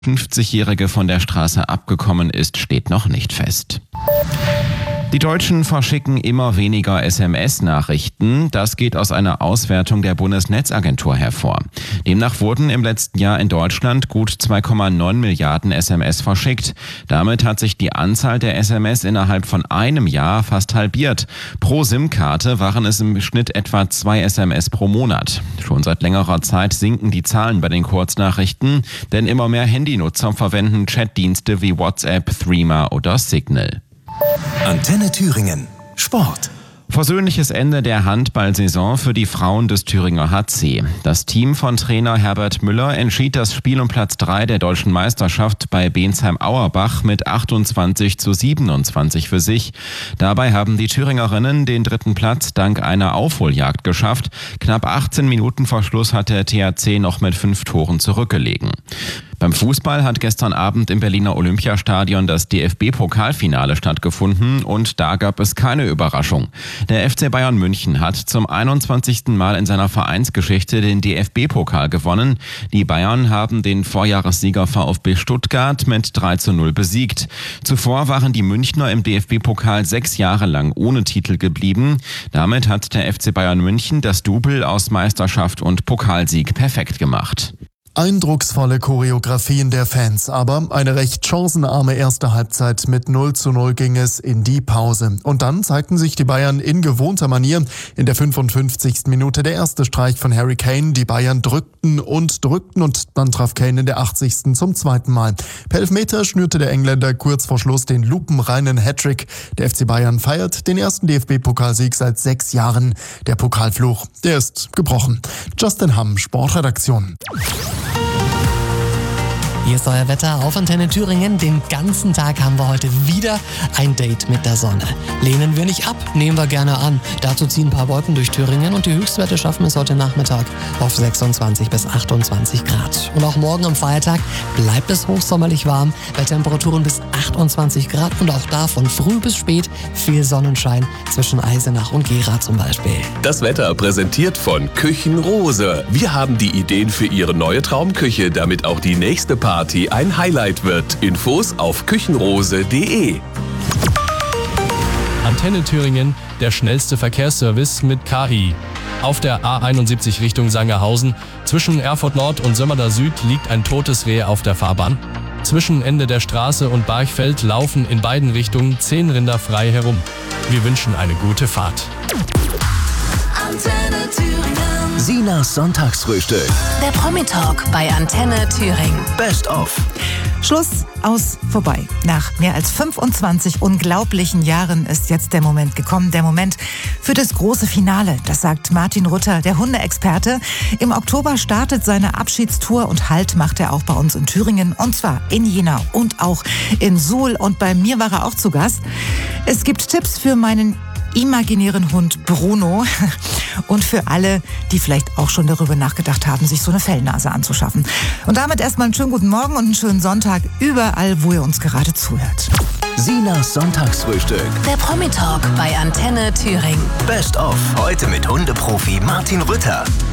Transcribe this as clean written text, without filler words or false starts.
50-Jährige von der Straße abgekommen ist, steht noch nicht fest. Die Deutschen verschicken immer weniger SMS-Nachrichten. Das geht aus einer Auswertung der Bundesnetzagentur hervor. Demnach wurden im letzten Jahr in Deutschland gut 2,9 Milliarden SMS verschickt. Damit hat sich die Anzahl der SMS innerhalb von einem Jahr fast halbiert. Pro SIM-Karte waren es im Schnitt etwa 2 SMS pro Monat. Schon seit längerer Zeit sinken die Zahlen bei den Kurznachrichten, denn immer mehr Handynutzer verwenden Chatdienste wie WhatsApp, Threema oder Signal. Antenne Thüringen. Sport. Versöhnliches Ende der Handballsaison für die Frauen des Thüringer HC. Das Team von Trainer Herbert Müller entschied das Spiel um Platz 3 der deutschen Meisterschaft bei Bensheim-Auerbach mit 28:27 für sich. Dabei haben die Thüringerinnen den 3. Platz dank einer Aufholjagd geschafft. Knapp 18 Minuten vor Schluss hat der THC noch mit 5 Toren zurückgelegen. Beim Fußball hat gestern Abend im Berliner Olympiastadion das DFB-Pokalfinale stattgefunden und da gab es keine Überraschung. Der FC Bayern München hat zum 21. Mal in seiner Vereinsgeschichte den DFB-Pokal gewonnen. Die Bayern haben den Vorjahressieger VfB Stuttgart mit 3:0 besiegt. Zuvor waren die Münchner im DFB-Pokal 6 Jahre lang ohne Titel geblieben. Damit hat der FC Bayern München das Double aus Meisterschaft und Pokalsieg perfekt gemacht. Eindrucksvolle Choreografien der Fans, aber eine recht chancenarme erste Halbzeit. Mit 0:0 ging es in die Pause. Und dann zeigten sich die Bayern in gewohnter Manier. In der 55. Minute der erste Streich von Harry Kane. Die Bayern drückten und dann traf Kane in der 80. zum zweiten Mal. Per Elfmeter schnürte der Engländer kurz vor Schluss den lupenreinen Hattrick. Der FC Bayern feiert den ersten DFB-Pokalsieg seit 6 Jahren. Der Pokalfluch, der ist gebrochen. Justin Hamm, Sportredaktion. Hier ist euer Wetter auf Antenne Thüringen. Den ganzen Tag haben wir heute wieder ein Date mit der Sonne. Lehnen wir nicht ab, nehmen wir gerne an. Dazu ziehen ein paar Wolken durch Thüringen und die Höchstwerte schaffen es heute Nachmittag auf 26 bis 28 Grad. Und auch morgen am Feiertag bleibt es hochsommerlich warm bei Temperaturen bis 28 Grad und auch da von früh bis spät viel Sonnenschein zwischen Eisenach und Gera zum Beispiel. Das Wetter präsentiert von Küchenrose. Wir haben die Ideen für Ihre neue Traumküche, damit auch die nächste Party ein Highlight wird. Infos auf küchenrose.de. Antenne Thüringen, der schnellste Verkehrsservice mit KI. Auf der A71 Richtung Sangerhausen zwischen Erfurt Nord und Sömmerda Süd liegt ein totes Reh auf der Fahrbahn. Zwischen Ende der Straße und Barchfeld laufen in beiden Richtungen 10 Rinder frei herum. Wir wünschen eine gute Fahrt. Antenne Thüringen. Sinas Sonntagsfrühstück. Der Promi-Talk bei Antenne Thüringen. Best of. Schluss, aus, vorbei. Nach mehr als 25 unglaublichen Jahren ist jetzt der Moment gekommen. Der Moment für das große Finale. Das sagt Martin Rütter, der Hundeexperte. Im Oktober startet seine Abschiedstour und Halt macht er auch bei uns in Thüringen. Und zwar in Jena und auch in Suhl. Und bei mir war er auch zu Gast. Es gibt Tipps für meinen imaginären Hund Bruno und für alle, die vielleicht auch schon darüber nachgedacht haben, sich so eine Fellnase anzuschaffen. Und damit erstmal einen schönen guten Morgen und einen schönen Sonntag überall, wo ihr uns gerade zuhört. Sinas Sonntagsfrühstück. Der Promi-Talk bei Antenne Thüringen. Best of. Heute mit Hundeprofi Martin Rütter.